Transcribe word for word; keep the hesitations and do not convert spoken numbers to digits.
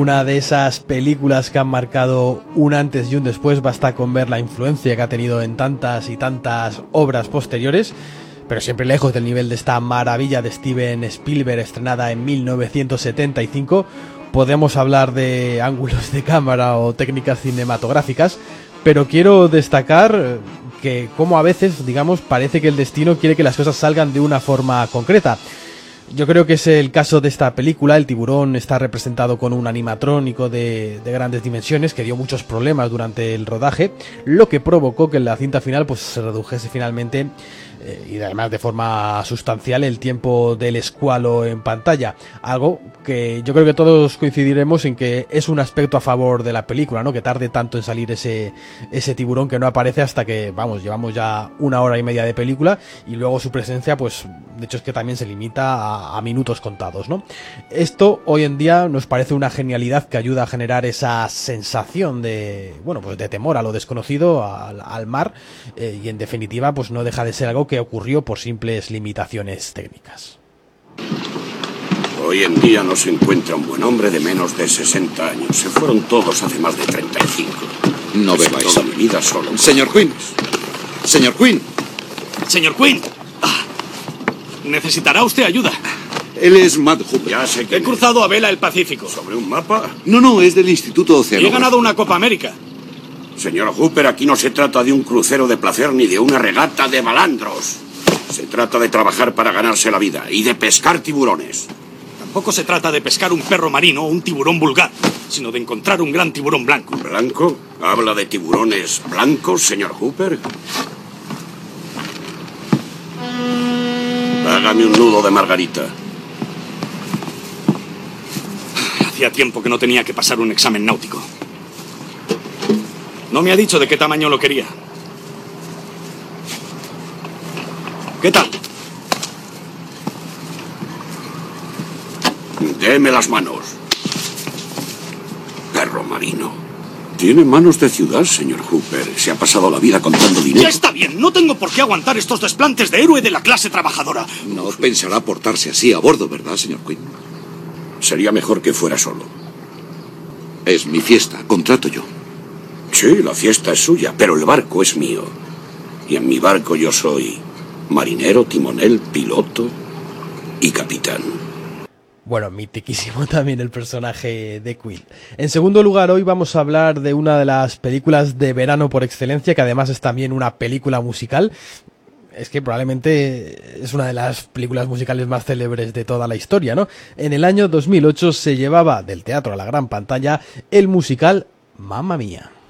una de esas películas que han marcado un antes y un después. Basta con ver la influencia que ha tenido en tantas y tantas obras posteriores, pero siempre lejos del nivel de esta maravilla de Steven Spielberg, estrenada en mil novecientos setenta y cinco. Podemos hablar de ángulos de cámara o técnicas cinematográficas, pero quiero destacar que como a veces, digamos, parece que el destino quiere que las cosas salgan de una forma concreta. Yo creo que es el caso de esta película. El tiburón está representado con un animatrónico de, de grandes dimensiones que dio muchos problemas durante el rodaje, lo que provocó que en la cinta final pues se redujese finalmente eh, y además de forma sustancial el tiempo del escualo en pantalla, algo que yo creo que todos coincidiremos en que es un aspecto a favor de la película, ¿no? Que tarde tanto en salir ese, ese tiburón que no aparece hasta que, vamos, llevamos ya una hora y media de película, y luego su presencia, pues, de hecho es que también se limita a, a minutos contados, ¿no? Esto hoy en día nos parece una genialidad que ayuda a generar esa sensación de, bueno, pues de temor a lo desconocido, al, al mar, eh, y en definitiva, pues no deja de ser algo que ocurrió por simples limitaciones técnicas. Hoy en día no se encuentra un buen hombre de menos de sesenta años. Se fueron todos hace más de treinta y cinco. No bebáis. Toda mi vida solo. Señor Quinn. Señor Quinn. Señor Quinn. Ah, necesitará usted ayuda. Él es Matt Hooper. Ya sé que He cruzado a vela el Pacífico. ¿Sobre un mapa? No, no, es del Instituto Y he Oceanográfico. ganado una Copa América. Señor Hooper, aquí no se trata de un crucero de placer ni de una regata de malandros. Se trata de trabajar para ganarse la vida y de pescar tiburones. Tampoco se trata de pescar un perro marino o un tiburón vulgar, sino de encontrar un gran tiburón blanco. ¿Blanco? ¿Habla de tiburones blancos, señor Hooper? Hágame un nudo de margarita. Hacía tiempo que no tenía que pasar un examen náutico. No me ha dicho de qué tamaño lo quería. ¿Qué tal? Deme las manos. Perro marino. Tiene manos de ciudad, señor Hooper. Se ha pasado la vida contando dinero. Ya está bien, no tengo por qué aguantar estos desplantes de héroe de la clase trabajadora. No pensará portarse así a bordo, ¿verdad, señor Quinn? Sería mejor que fuera solo. Es mi fiesta, contrato yo. Sí, la fiesta es suya, pero el barco es mío. Y en mi barco yo soy marinero, timonel, piloto y capitán. Bueno, mitiquísimo también el personaje de Quinn. En segundo lugar, hoy vamos a hablar de una de las películas de verano por excelencia, que además es también una película musical. Es que probablemente es una de las películas musicales más célebres de toda la historia, ¿no? En el año dos mil ocho se llevaba del teatro a la gran pantalla el musical Mamma Mía.